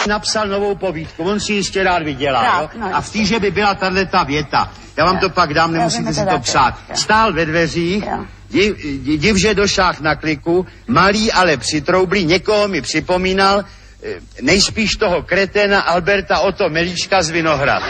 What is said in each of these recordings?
napsal novou povídku, on si jistě rád vydělá, jo? A v týže by byla tato věta. Já vám to pak dám, nemusíte si to psát. Stál ve dveřích, divže došáh na kliku, malý, ale přitroublý, někoho mi připomínal, nejspíš toho kreténa Alberta Otto Melíčka z Vinohrad.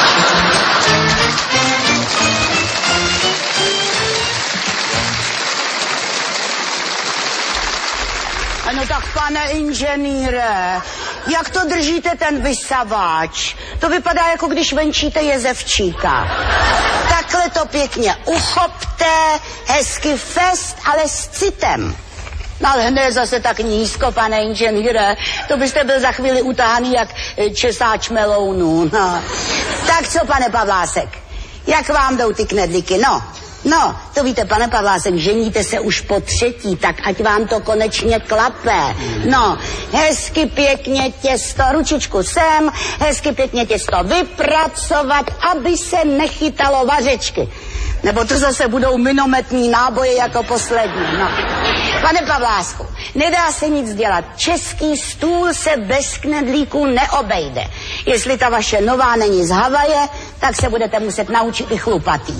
No tak, pane inženýre, jak to držíte ten vysavač? To vypadá, jako když venčíte jezevčíka. Takhle to pěkně uchopte, hezky fest, ale s citem. No ale ne zase tak nízko, pane inženýre. To byste byl za chvíli utahaný jak česáč melounů. No. Tak co, pane Pavlásek, jak vám jdou ty knedlíky? No, to víte, pane Pavlásek, ženíte se už po 3, tak ať vám to konečně klape. No, hezky pěkně těsto, ručičku sem, hezky pěkně těsto vypracovat, aby se nechytalo vařečky. Nebo to zase budou minometní náboje jako poslední, no. Pane Pavlásku, nedá se nic dělat. Český stůl se bez knedlíků neobejde. Jestli ta vaše nová není z Havaje, tak se budete muset naučit i chlupatý.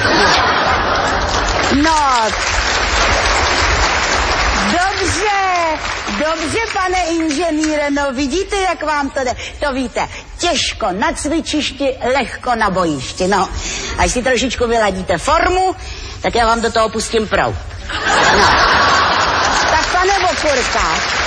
No, dobře, pane inženýre, no vidíte, jak vám to jde. To víte, těžko na cvičišti, lehko na bojišti, no. Až si trošičku vyladíte formu, tak já vám do toho pustím proud. No. Tak pane Vokurka,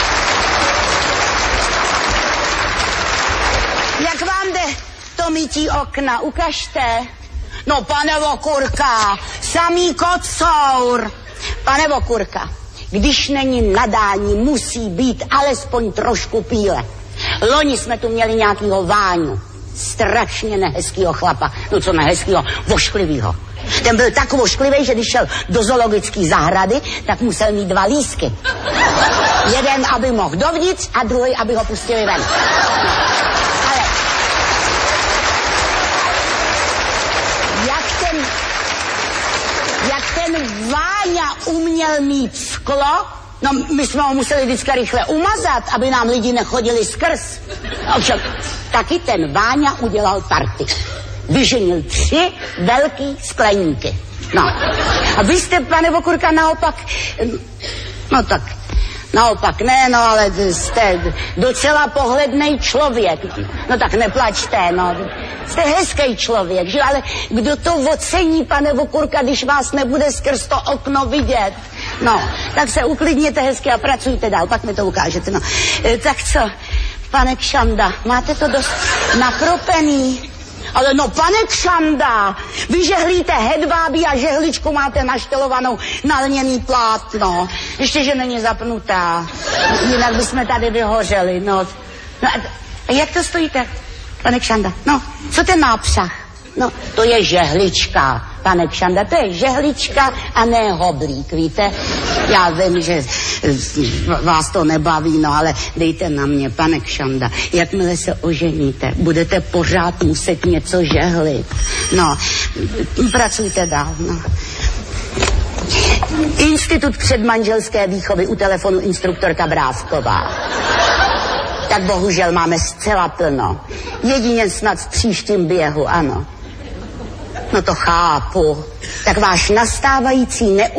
jak vám jde to mytí okna, ukažte. No, pane Vokurka, samý kocour. Pane Vokurka, když není nadání, musí být alespoň trošku píle. Loni jsme tu měli nějakýho Váňu, strašně nehezkýho chlapa. No co nehezkýho, vošklivýho. Ten byl tak vošklivý, že když šel do zoologické zahrady, tak musel mít 2 lístky. Jeden, aby mohl dovnitř, a druhý, aby ho pustili ven. Ale jak ten Váňa uměl mít sklo, no my jsme ho museli vždycky rychle umazat, aby nám lidi nechodili skrz. Ovšem, taky ten Váňa udělal party. Vyženil 3 velký skleníky. No. A vy jste, pane Vokurka, naopak, no tak, naopak ne, no ale jste docela pohlednej člověk. No tak neplačte, no. Jste hezký člověk, že? Ale kdo to ocení, pane Vokurka, když vás nebude skrz to okno vidět? No, tak se uklidněte hezky a pracujte dál, pak mi to ukážete, no. Tak co, pane Kšanda, máte to dost nakropený? Ale no, pane Kšanda, vy žehlíte hedvábí a žehličku máte naštelovanou na lněný plátno. Ještě, že není zapnutá. Jinak bychom tady vyhořeli, no. No a jak to stojíte, pane Kšanda? No, co ten nápřah? No, to je žehlička, pane Kšanda, to je žehlička a ne hoblík, víte? Já vím, že vás to nebaví, no ale dejte na mě, pane Kšanda, jakmile se oženíte, budete pořád muset něco žehlit. No, pracujte dál, no. Institut předmanželské výchovy, u telefonu instruktorka Brávková. Tak bohužel máme zcela plno. Jedině snad v příštím běhu, ano. No to chápu. Tak váš nastávající